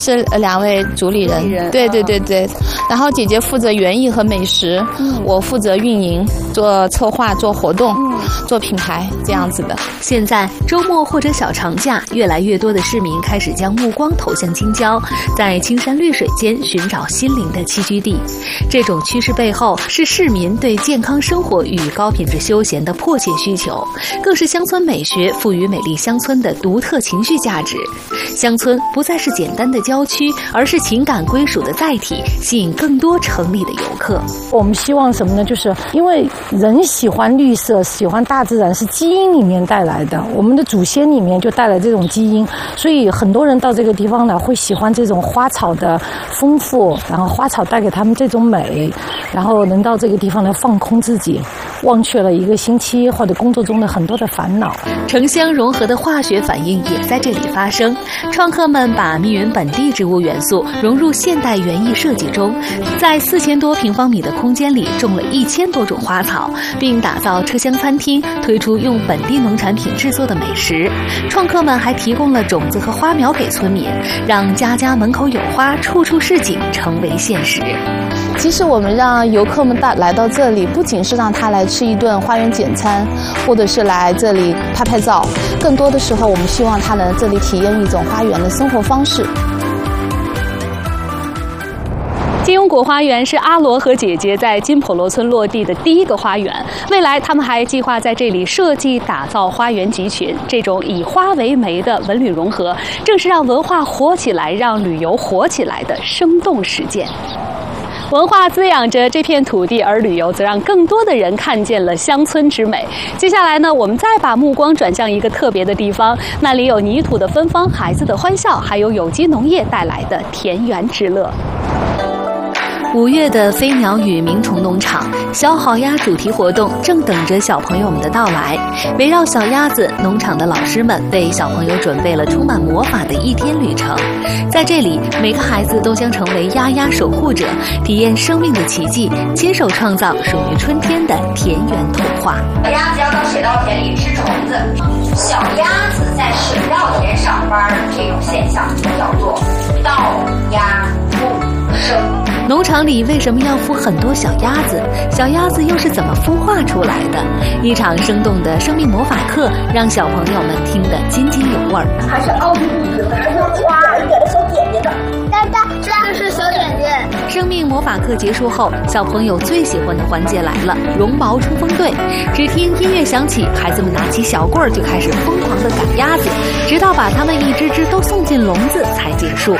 是2位主理人，对。然后姐姐负责园艺和美食，我负责运营，做策划、做活动、做品牌这样子的。 现在周末或者小长假，越来越多的市民开始将目光投向京郊，在青山绿水间寻找心灵的栖居地。这种趋势背后是市民对健康生活与高品质休闲的迫切需求，更是乡村美学赋予美丽乡村的独特情绪价值。乡村不再是简单的郊区，而是情感归属的载体，吸引更多城里的游客。 我们希望什么呢？就是因为人喜欢绿色，喜欢大自然，是基因里面带来的，我们的祖先里面就带来这种基因，所以很多人到这个地方来会喜欢这种花草的丰富，然后花草带给他们这种美，然后能到这个地方来放空自己，忘却了一个星期或者工作中的很多的烦恼。 城乡融合的化学反应也在这里发生，创客们把密云本地植物元素融入现代园艺设计中，在4000多平方米的空间里种了1000多种花草，并打造车厢餐厅，推出用本地农产品制作的美食。创客们还提供了种子和花苗给村民，让家家门口有花，处处是景成为现实。 其实我们让游客们来到这里，不仅是让他来吃一顿花园简餐，或者是来这里拍拍照，更多的时候我们希望他能这里体验一种花园的生活方式。 金庸国花园是阿罗和姐姐在金婆罗村落地的第一个花园，未来他们还计划在这里设计打造花园集群。这种以花为媒的文旅融合，正是让文化活起来、让旅游活起来的生动实践。文化滋养着这片土地，而旅游则让更多的人看见了乡村之美。接下来呢，我们再把目光转向一个特别的地方，那里有泥土的芬芳、孩子的欢笑，还有有机农业带来的田园之乐。 5月的飞鸟与鸣虫农场小好鸭主题活动正等着小朋友们的到来。围绕小鸭子，农场的老师们为小朋友准备了充满魔法的1天旅程。在这里，每个孩子都将成为鸭鸭守护者，体验生命的奇迹，亲手创造属于春天的田园童话。 鸭子要到水稻田里吃虫子，小鸭子在水稻田上班，这种现象就叫做稻鸭共生。 农场里为什么要孵很多小鸭子？小鸭子又是怎么孵化出来的？一场生动的生命魔法课，让小朋友们听得津津有味儿。 还是凹凸不平的，还是花一点的小点点的。这是小点点。 生命魔法课结束后，小朋友最喜欢的环节来了——绒毛冲锋队。只听音乐响起，孩子们拿起小棍儿就开始疯狂地赶鸭子，直到把它们一只只都送进笼子才结束。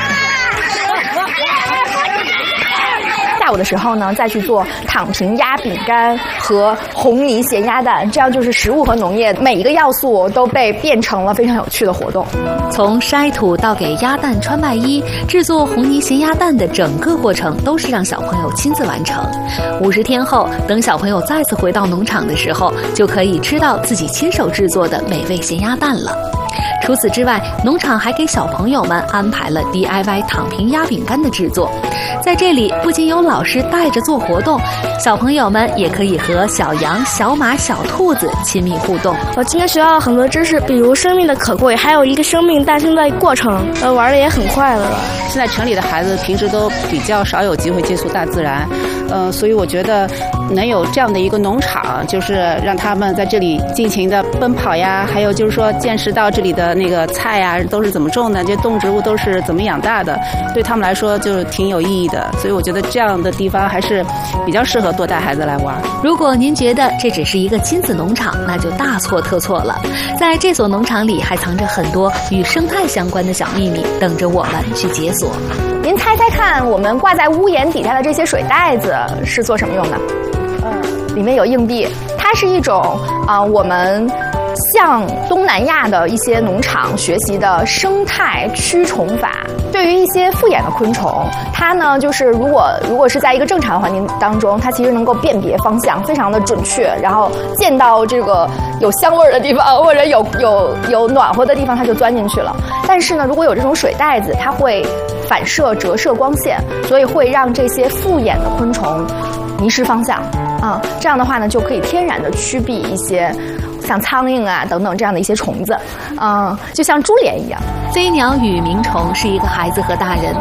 下午的时候呢，再去做躺平鸭饼干和红泥咸鸭蛋，这样就是食物和农业每一个要素都被变成了非常有趣的活动。 从筛土到给鸭蛋穿外衣，制作红泥咸鸭蛋的整个过程都是让小朋友亲自完成。50天后，等小朋友再次回到农场的时候，就可以吃到自己亲手制作的美味咸鸭蛋了。除此之外，农场还给小朋友们安排了 DIY 躺平鸭饼干的制作。在这里，不仅有老师带着做活动，小朋友们也可以和小羊、小马、小兔子亲密互动。 我今天学到了很多知识，比如生命的可贵，还有一个生命诞生的过程，玩的也很快乐。 现在城里的孩子平时都比较少有机会接触大自然，所以我觉得能有这样的一个农场，就是让他们在这里尽情的奔跑呀，还有就是说见识到这里的那个菜呀都是怎么种的，这动植物都是怎么养大的，对他们来说就挺有意义的。所以我觉得这样的地方还是比较适合多带孩子来玩。 如果您觉得这只是一个亲子农场，那就大错特错了。在这所农场里还藏着很多与生态相关的小秘密，等着我们去解锁。 您猜猜看，我们挂在屋檐底下的这些水袋子是做什么用的？里面有硬币，它是一种我们向东南亚的一些农场学习的生态驱虫法。对于一些复眼的昆虫，它呢就是如果是在一个正常的环境当中，它其实能够辨别方向，非常的准确，然后见到这个有香味的地方或者有暖和的地方，它就钻进去了。但是呢，如果有这种水袋子，它会反射折射光线，所以会让这些复眼的昆虫迷失方向。这样的话呢，就可以天然的驱避一些像苍蝇啊等等这样的一些虫子，就像珠帘一样。 飞鸟与鸣虫是一个孩子和大人